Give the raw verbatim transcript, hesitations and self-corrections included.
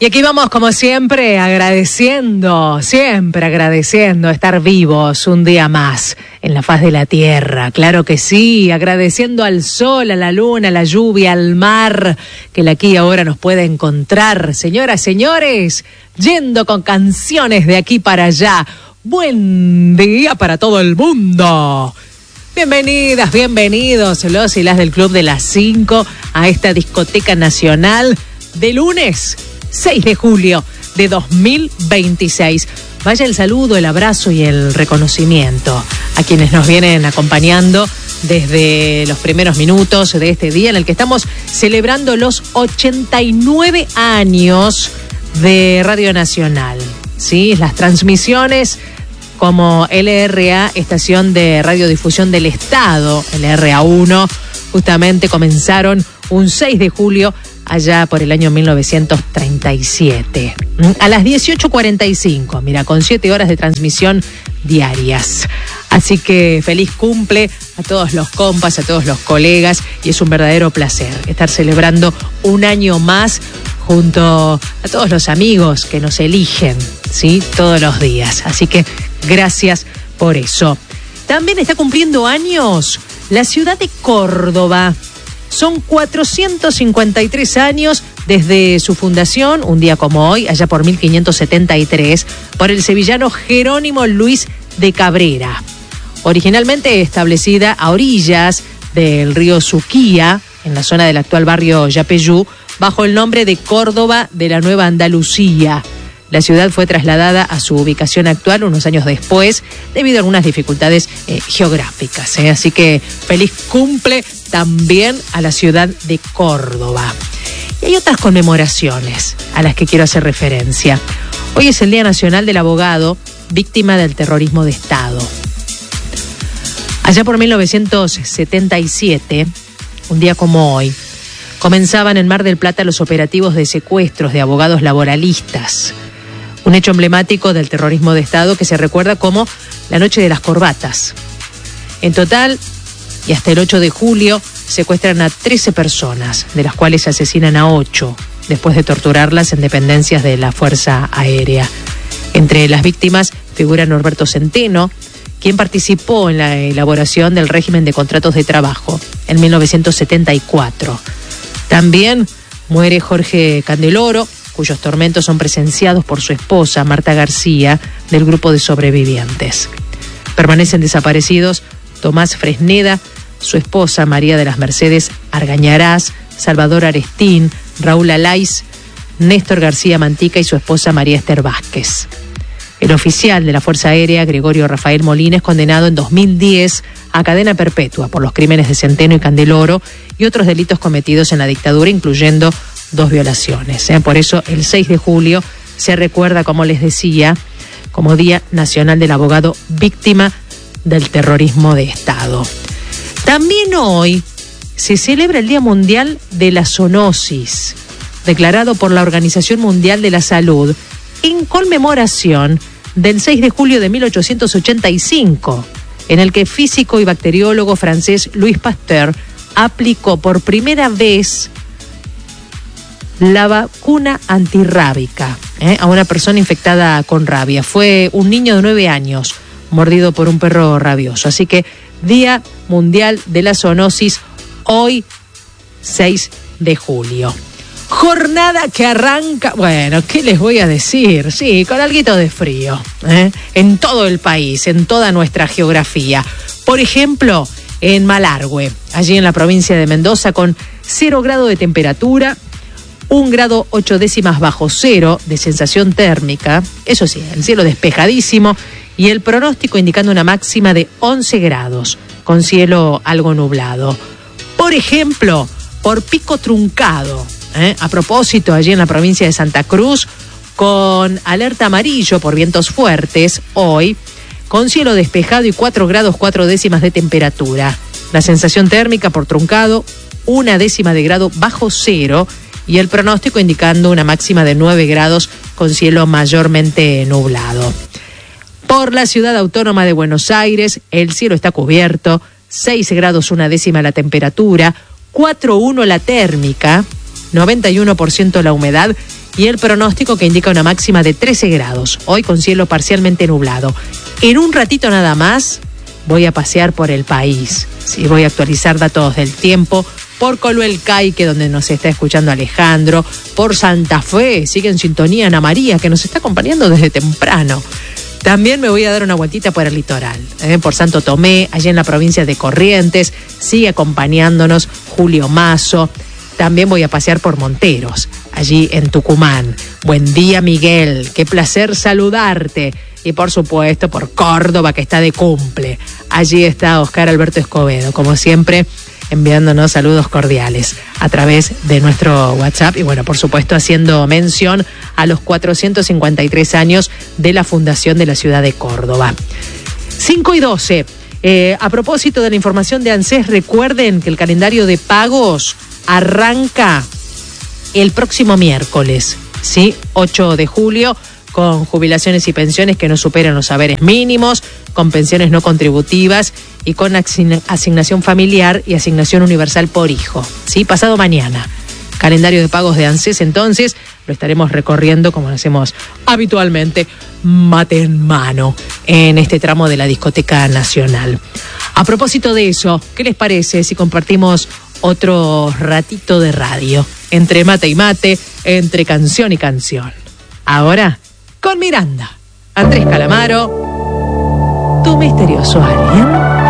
Y aquí vamos, como siempre, agradeciendo, siempre agradeciendo estar vivos un día más en la faz de la tierra. Claro que sí, agradeciendo al sol, a la luna, a la lluvia, al mar, que el aquí y ahora nos puede encontrar. Señoras, señores, yendo con canciones de aquí para allá. Buen día para todo el mundo. Bienvenidas, bienvenidos los y las del Club de las cinco a esta discoteca nacional de lunes seis de julio de dos mil veintiséis. Vaya el saludo, el abrazo y el reconocimiento a quienes nos vienen acompañando desde los primeros minutos de este día en el que estamos celebrando los ochenta y nueve años de Radio Nacional. Sí, las transmisiones como L R A, Estación de Radiodifusión del Estado, L R A uno, justamente comenzaron un seis de julio allá por el año mil novecientos treinta y siete. A las dieciocho cuarenta y cinco, mira, con siete horas de transmisión diarias. Así que feliz cumple a todos los compas, a todos los colegas, y es un verdadero placer estar celebrando un año más junto a todos los amigos que nos eligen, ¿sí? Todos los días. Así que gracias por eso. También está cumpliendo años la ciudad de Córdoba. Son cuatrocientos cincuenta y tres años desde su fundación, un día como hoy, allá por mil quinientos setenta y tres, por el sevillano Jerónimo Luis de Cabrera. Originalmente establecida a orillas del río Suquía, en la zona del actual barrio Yapeyú, bajo el nombre de Córdoba de la Nueva Andalucía. La ciudad fue trasladada a su ubicación actual unos años después, debido a algunas dificultades eh, geográficas. ¿eh? Así que feliz cumple también a la ciudad de Córdoba. Y hay otras conmemoraciones a las que quiero hacer referencia. Hoy es el Día Nacional del Abogado, víctima del terrorismo de Estado. Allá por mil novecientos setenta y siete, un día como hoy, comenzaban en Mar del Plata los operativos de secuestros de abogados laboralistas. Un hecho emblemático del terrorismo de Estado que se recuerda como la Noche de las Corbatas. En total, y hasta el ocho de julio, secuestran a trece personas, de las cuales asesinan a ocho, después de torturarlas en dependencias de la Fuerza Aérea. Entre las víctimas figura Norberto Centeno, quien participó en la elaboración del régimen de contratos de trabajo en mil novecientos setenta y cuatro. También muere Jorge Candeloro, cuyos tormentos son presenciados por su esposa, Marta García, del grupo de sobrevivientes. Permanecen desaparecidos Tomás Fresneda, su esposa María de las Mercedes Argañarás, Salvador Arestín, Raúl Alaiz, Néstor García Mantica y su esposa María Esther Vázquez. El oficial de la Fuerza Aérea, Gregorio Rafael Molina, es condenado en dos mil diez a cadena perpetua por los crímenes de Centeno y Candeloro y otros delitos cometidos en la dictadura, incluyendo dos violaciones. ¿eh? Por eso el seis de julio se recuerda, como les decía, como Día Nacional del Abogado víctima del terrorismo de Estado. También hoy se celebra el Día Mundial de la Zoonosis, declarado por la Organización Mundial de la Salud en conmemoración del seis de julio de mil ochocientos ochenta y cinco, en el que físico y bacteriólogo francés Louis Pasteur aplicó por primera vez la vacuna antirrábica ¿eh? a una persona infectada con rabia. Fue un niño de nueve años mordido por un perro rabioso. Así que Día Mundial de la Zoonosis, hoy seis de julio. Jornada que arranca, bueno, ¿qué les voy a decir? Sí, con alguito de frío, ¿eh? en todo el país, en toda nuestra geografía. Por ejemplo, en Malargüe, allí en la provincia de Mendoza, con cero grado de temperatura, un grado ocho décimas bajo cero de sensación térmica, eso sí, el cielo despejadísimo, y el pronóstico indicando una máxima de once grados, con cielo algo nublado. Por ejemplo, por Pico Truncado, ¿eh? a propósito, allí en la provincia de Santa Cruz, con alerta amarillo por vientos fuertes, hoy, con cielo despejado y cuatro grados cuatro décimas de temperatura. La sensación térmica por Truncado, una décima de grado bajo cero, y el pronóstico indicando una máxima de nueve grados con cielo mayormente nublado. Por la ciudad autónoma de Buenos Aires, el cielo está cubierto, seis grados una décima la temperatura, cuatro coma uno la térmica, noventa y uno por ciento la humedad y el pronóstico que indica una máxima de trece grados, hoy con cielo parcialmente nublado. En un ratito nada más voy a pasear por el país, ¿sí? Voy a actualizar datos del tiempo por Coluelcaique, donde nos está escuchando Alejandro, por Santa Fe, sigue en sintonía Ana María, que nos está acompañando desde temprano. También me voy a dar una vueltita por el litoral, ¿eh? por Santo Tomé, allá en la provincia de Corrientes, sigue acompañándonos Julio Mazo. También voy a pasear por Monteros, allí en Tucumán. Buen día, Miguel, qué placer saludarte. Y por supuesto por Córdoba, que está de cumple. Allí está Oscar Alberto Escobedo, como siempre, enviándonos saludos cordiales a través de nuestro WhatsApp y bueno, por supuesto haciendo mención a los cuatrocientos cincuenta y tres años de la fundación de la ciudad de Córdoba. cinco y doce. Eh, a propósito de la información de ANSES, recuerden que el calendario de pagos arranca el próximo miércoles, ¿sí? ocho de julio, con jubilaciones y pensiones que no superan los haberes mínimos, con pensiones no contributivas y con asignación familiar y asignación universal por hijo, ¿sí? Pasado mañana. Calendario de pagos de ANSES, entonces, lo estaremos recorriendo como lo hacemos habitualmente, mate en mano, en este tramo de la Discoteca Nacional. A propósito de eso, ¿qué les parece si compartimos otro ratito de radio? Entre mate y mate, entre canción y canción. Ahora, con Miranda, Andrés Calamaro, tu misterioso alien.